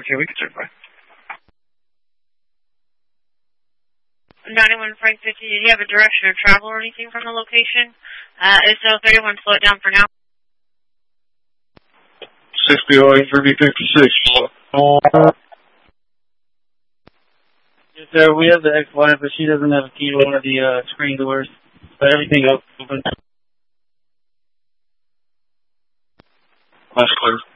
Okay, we can certify. 91 Frank 50, did you have a direction of travel or anything from the location? Is 31, slow it down for now. 6BOA 3056. Yes, sir. We have the ex-wife, but she doesn't have a key to one of the screen doors. But everything else is open. That's clear.